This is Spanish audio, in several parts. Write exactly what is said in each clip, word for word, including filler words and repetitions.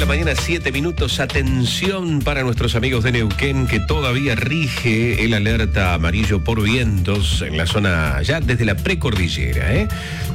mañana, siete minutos. Atención para nuestros amigos de Neuquén, que todavía rige el alerta amarillo por vientos en la zona ya desde la precordillera. ¿eh?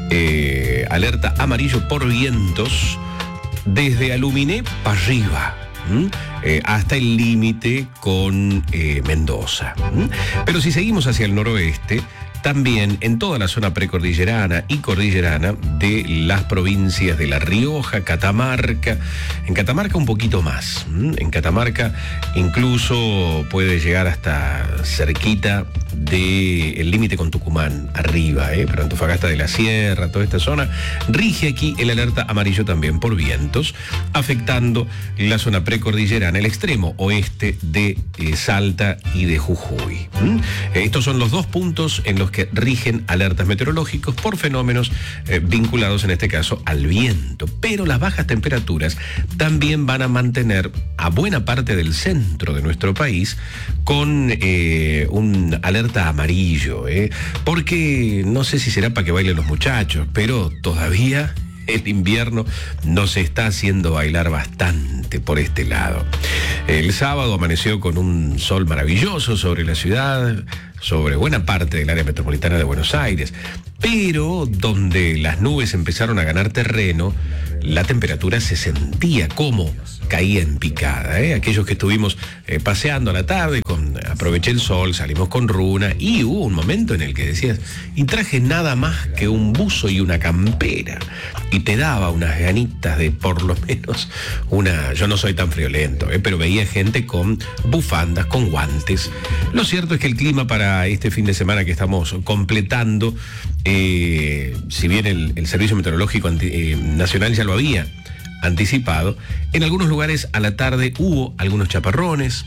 Eh, alerta amarillo por vientos desde Aluminé para arriba. ¿Mm? Eh, hasta el límite con eh, Mendoza. ¿Mm? Pero si seguimos hacia el noroeste, también en toda la zona precordillerana y cordillerana de las provincias de La Rioja, Catamarca, en Catamarca un poquito más, ¿Mm? en Catamarca incluso puede llegar hasta cerquita del límite con Tucumán, arriba, ¿eh? pero Antofagasta de la Sierra, toda esta zona, rige aquí el alerta amarillo también por vientos, afectando la zona precordillerana, el extremo oeste de eh, Salta y de Jujuy. ¿Mm? Eh, estos son los dos puntos en los que rigen alertas meteorológicos por fenómenos eh, vinculados en este caso al viento, pero las bajas temperaturas también van a mantener a buena parte del centro de nuestro país con eh, un alerta amarillo, ¿eh? porque no sé si será para que bailen los muchachos, pero todavía el invierno nos está haciendo bailar bastante por este lado. El sábado amaneció con un sol maravilloso sobre la ciudad, sobre buena parte del área metropolitana de Buenos Aires, pero donde las nubes empezaron a ganar terreno, la temperatura se sentía como caía en picada. ¿eh? Aquellos que estuvimos eh, paseando a la tarde, con, aproveché el sol, salimos con runa y hubo un momento en el que decías, y traje nada más que un buzo y una campera, y te daba unas ganitas de por lo menos una, yo no soy tan friolento, ¿eh? pero veía gente con bufandas, con guantes. Lo cierto es que el clima para este fin de semana que estamos completando, eh, si bien el, el Servicio Meteorológico anti, eh, Nacional ya lo había anticipado, en algunos lugares a la tarde hubo algunos chaparrones,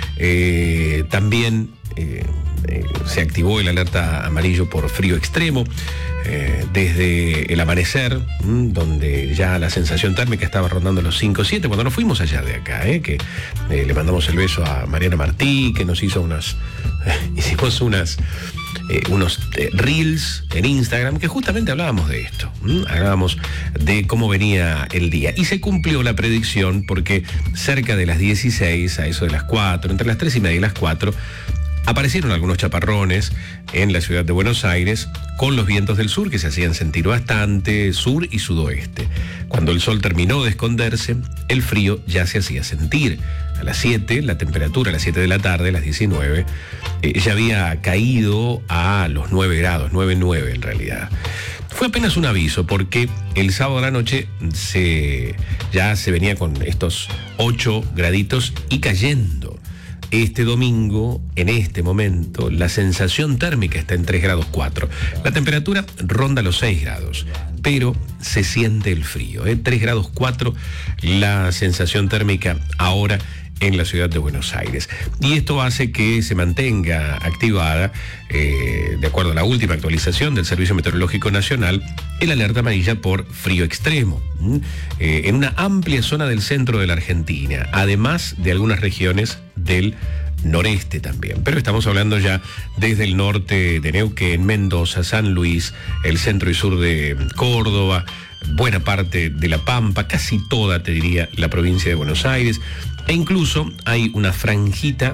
eh, también eh, eh, se activó el alerta amarillo por frío extremo eh, desde el amanecer, ¿m? donde ya la sensación térmica estaba rondando los cinco o siete, cuando nos fuimos allá de acá, eh, que eh, le mandamos el beso a Mariana Martí, que nos hizo unas, eh, hicimos unas... Eh, unos eh, reels en Instagram que justamente hablábamos de esto, ¿m? hablábamos de cómo venía el día y se cumplió la predicción porque cerca de las dieciséis, a eso de las cuatro, entre las tres y media y las cuatro, aparecieron algunos chaparrones en la ciudad de Buenos Aires con los vientos del sur que se hacían sentir bastante, sur y sudoeste. Cuando el sol terminó de esconderse, el frío ya se hacía sentir. A las siete, la temperatura a las siete de la tarde, a las diecinueve, eh, ya había caído a los nueve grados, nueve punto nueve en realidad. Fue apenas un aviso porque el sábado a la noche se, ya se venía con estos ocho graditos y cayendo. Este domingo, en este momento, la sensación térmica está en tres grados cuatro. La temperatura ronda los seis grados, pero se siente el frío. ¿eh? tres grados cuatro la sensación térmica ahora en la ciudad de Buenos Aires. Y esto hace que se mantenga activada, eh, de acuerdo a la última actualización del Servicio Meteorológico Nacional, el alerta amarilla por frío extremo, eh, en una amplia zona del centro de la Argentina, además de algunas regiones del noreste también. Pero estamos hablando ya desde el norte de Neuquén, Mendoza, San Luis, el centro y sur de Córdoba, buena parte de La Pampa, casi toda, te diría, la provincia de Buenos Aires, e incluso hay una franjita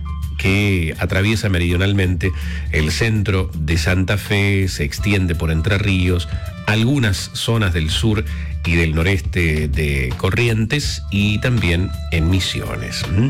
que atraviesa meridionalmente el centro de Santa Fe, se extiende por Entre Ríos, algunas zonas del sur y del noreste de Corrientes y también en Misiones. ¿Mm?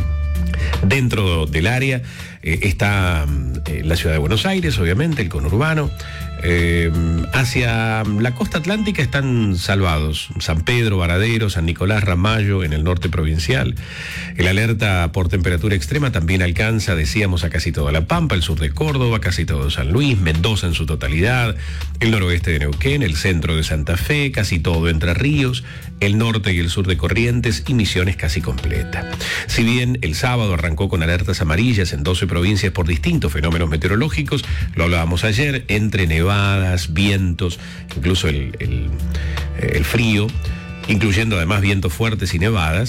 Dentro del área eh, está eh, la ciudad de Buenos Aires, obviamente, el conurbano. Eh, hacia la costa atlántica están salvados San Pedro, Varadero, San Nicolás, Ramallo en el norte provincial. El alerta por temperatura extrema también alcanza, decíamos, a casi toda La Pampa, el sur de Córdoba, casi todo San Luis, Mendoza en su totalidad, el noroeste de Neuquén, el centro de Santa Fe, casi todo Entre Ríos, el norte y el sur de Corrientes y Misiones casi completa. Si bien el sábado arrancó con alertas amarillas en doce provincias por distintos fenómenos meteorológicos, lo hablábamos ayer, entre nevadas, vientos, incluso el, el, el frío, incluyendo además vientos fuertes y nevadas,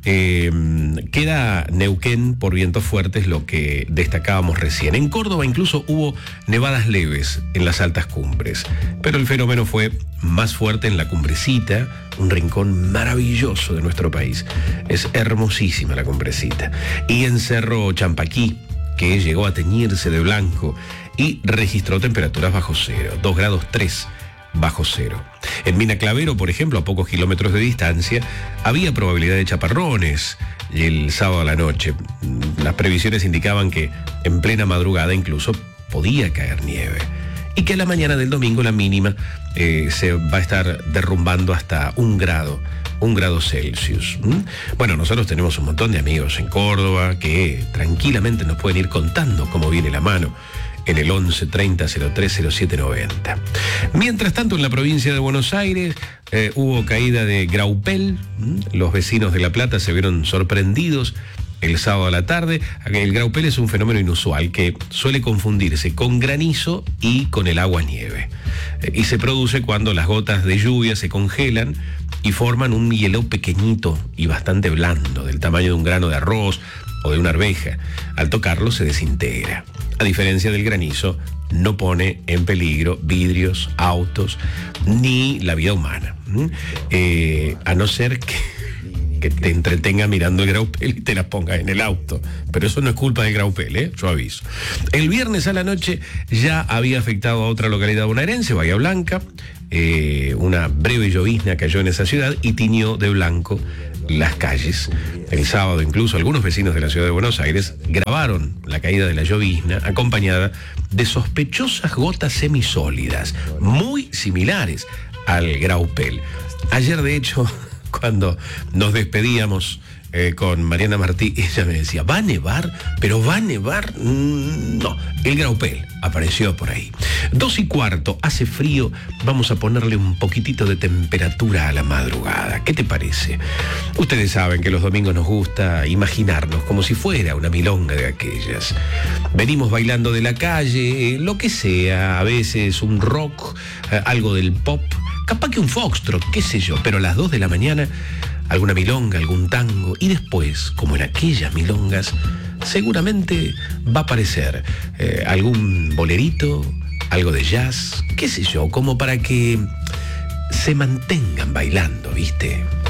Eh, queda Neuquén por vientos fuertes, lo que destacábamos recién. En Córdoba incluso hubo nevadas leves en las altas cumbres, pero el fenómeno fue más fuerte en la Cumbrecita, un rincón maravilloso de nuestro país. Es hermosísima la Cumbrecita. Y en Cerro Champaquí, que llegó a teñirse de blanco y registró temperaturas bajo cero, dos grados tres bajo cero. En Mina Clavero, por ejemplo, a pocos kilómetros de distancia, había probabilidad de chaparrones el sábado a la noche. Las previsiones indicaban que en plena madrugada incluso podía caer nieve. Y que a la mañana del domingo la mínima eh, se va a estar derrumbando hasta un grado, un grado Celsius. ¿Mm? Bueno, nosotros tenemos un montón de amigos en Córdoba que tranquilamente nos pueden ir contando cómo viene la mano en el once treinta cero tres cero siete noventa. Mientras tanto, en la provincia de Buenos Aires eh, hubo caída de graupel. ¿Mm? Los vecinos de La Plata se vieron sorprendidos el sábado a la tarde. El graupel es un fenómeno inusual que suele confundirse con granizo y con el agua nieve. Eh, y se produce cuando las gotas de lluvia se congelan y forman un hielo pequeñito y bastante blando, del tamaño de un grano de arroz o de una arveja. Al tocarlo se desintegra. A diferencia del granizo, no pone en peligro vidrios, autos, ni la vida humana. ¿Mm? Eh, a no ser que, que te entretenga mirando el graupel y te la pongas en el auto. Pero eso no es culpa del graupel, ¿eh? Yo aviso. El viernes a la noche ya había afectado a otra localidad bonaerense, Bahía Blanca. Eh, una breve llovizna cayó en esa ciudad y tiñó de blanco las calles. El sábado incluso algunos vecinos de la ciudad de Buenos Aires grabaron la caída de la llovizna acompañada de sospechosas gotas semisólidas, muy similares al graupel. Ayer, de hecho, cuando nos despedíamos eh, con Mariana Martí, ella me decía, ¿va a nevar? ¿Pero va a nevar? Mm, no, el graupel apareció por ahí. Dos y cuarto, hace frío, vamos a ponerle un poquitito de temperatura a la madrugada. ¿Qué te parece? Ustedes saben que los domingos nos gusta imaginarnos como si fuera una milonga de aquellas. Venimos bailando de la calle, lo que sea, a veces un rock, eh, algo del pop, capaz que un foxtrot, qué sé yo, pero a las dos de la mañana, alguna milonga, algún tango, y después, como en aquellas milongas, seguramente va a aparecer eh, algún bolerito, algo de jazz, qué sé yo, como para que se mantengan bailando, ¿viste?